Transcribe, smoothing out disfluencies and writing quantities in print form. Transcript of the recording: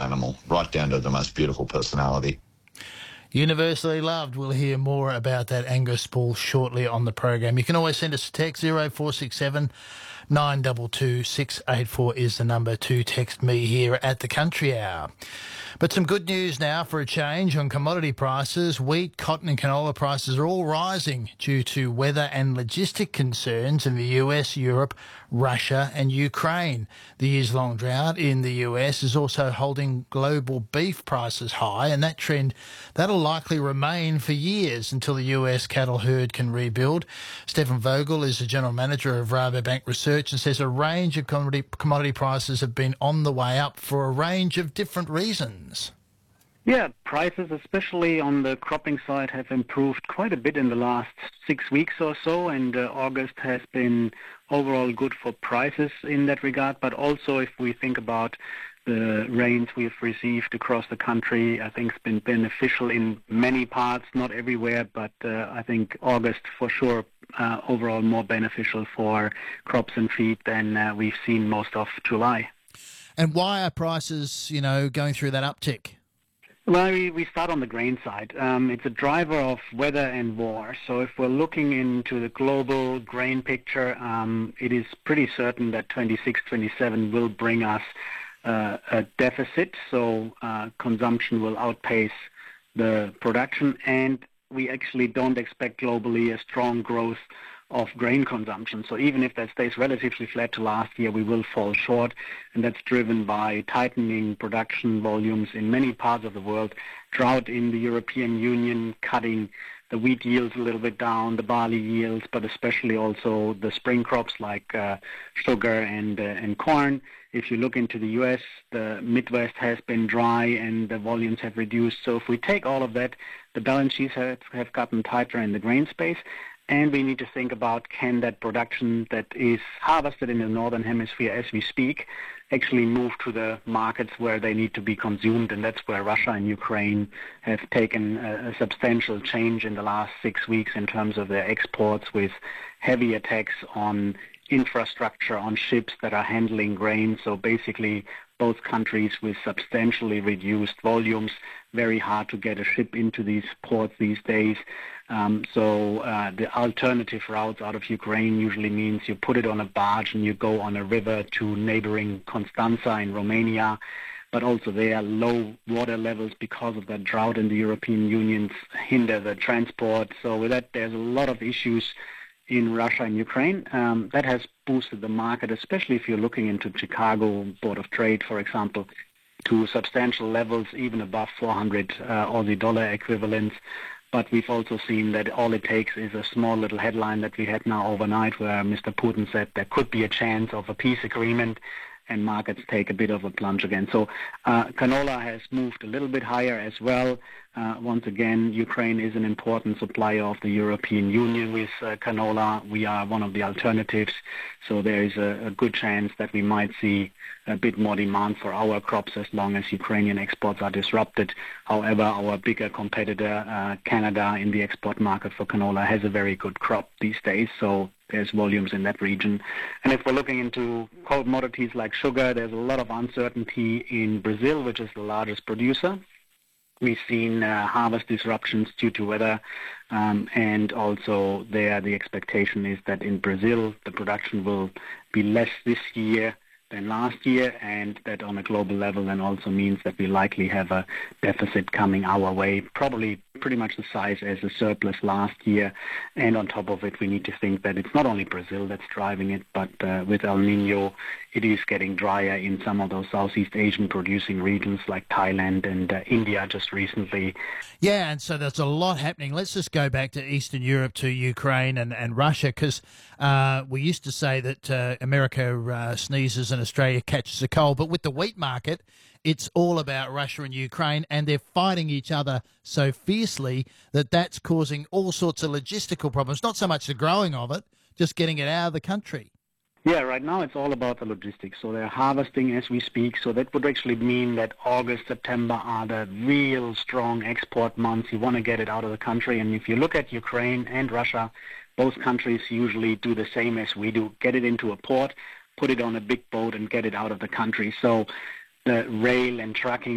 animal, right down to the most beautiful personality. Universally loved. We'll hear more about that Angus bull shortly on the program. You can always send us a text. 0467 922 684 is the number to text me here at the Country Hour. But some good news now for a change on commodity prices. Wheat, cotton and canola prices are all rising due to weather and logistic concerns in the US, Europe, Russia and Ukraine. The years-long drought in the US is also holding global beef prices high, and that trend, that'll likely remain for years until the US cattle herd can rebuild. Stefan Vogel is the General Manager of Rabobank Research and says a range of commodity prices have been on the way up for a range of different reasons. Yeah, prices, especially on the cropping side, have improved quite a bit in the last 6 weeks or so, and August has been overall good for prices in that regard. But also, if we think about the rains we've received across the country, I think it's been beneficial in many parts, not everywhere, but I think August for sure overall more beneficial for crops and feed than we've seen most of July. And why are prices, going through that uptick? Well, we start on the grain side. It's a driver of weather and war. So if we're looking into the global grain picture, it is pretty certain that 26-27 will bring us a deficit. So consumption will outpace the production, and we actually don't expect globally a strong growth of grain consumption. So even if that stays relatively flat to last year, we will fall short, and that's driven by tightening production volumes in many parts of the world, drought in the European Union cutting the wheat yields a little bit down, the barley yields, but especially also the spring crops like sugar and corn. If you look into the U.S., the Midwest has been dry and the volumes have reduced. So if we take all of that, the balance sheets have gotten tighter in the grain space. And we need to think about, can that production that is harvested in the Northern Hemisphere as we speak actually move to the markets where they need to be consumed? And that's where Russia and Ukraine have taken a substantial change in the last 6 weeks in terms of their exports, with heavy attacks on infrastructure, on ships that are handling grain. So basically both countries with substantially reduced volumes, very hard to get a ship into these ports these days. So the alternative routes out of Ukraine usually means you put it on a barge and you go on a river to neighboring Constanța in Romania. But also there, low water levels because of that drought in the European Union hinder the transport. So with that, there's a lot of issues in Russia and Ukraine. That has boosted the market, especially if you're looking into Chicago Board of Trade, for example, to substantial levels, even above 400 Aussie dollar equivalents. But we've also seen that all it takes is a small little headline that we had now overnight where Mr. Putin said there could be a chance of a peace agreement, and markets take a bit of a plunge again. So canola has moved a little bit higher as well. Once again, Ukraine is an important supplier of the European Union with canola. We are one of the alternatives. So there is a good chance that we might see a bit more demand for our crops as long as Ukrainian exports are disrupted. However, our bigger competitor, Canada, in the export market for canola has a very good crop these days. So there's volumes in that region. And if we're looking into commodities like sugar, there's a lot of uncertainty in Brazil, which is the largest producer. We've seen harvest disruptions due to weather, and also there the expectation is that in Brazil the production will be less this year than last year, and that on a global level then also means that we likely have a deficit coming our way, probably pretty much the size as a surplus last year. And on top of it, we need to think that it's not only Brazil that's driving it, but with El Nino, it is getting drier in some of those Southeast Asian producing regions like Thailand and India just recently. Yeah, and so there's a lot happening. Let's just go back to Eastern Europe, to Ukraine and Russia, because we used to say that America sneezes and Australia catches a cold, but with the wheat market, it's all about Russia and Ukraine, and they're fighting each other so fiercely that that's causing all sorts of logistical problems, not so much the growing of it, just getting it out of the country. Yeah, right now it's all about the logistics. So they're harvesting as we speak. So that would actually mean that August, September are the real strong export months. You want to get it out of the country. And if you look at Ukraine and Russia, both countries usually do the same as we do, get it into a port, put it on a big boat and get it out of the country. So the rail and trucking